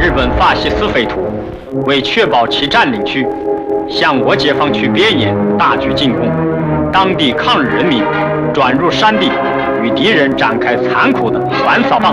日本法西斯匪徒为确保其占领区，向我解放区边沿大举进攻，当地抗日人民转入山地，与敌人展开残酷的环扫抗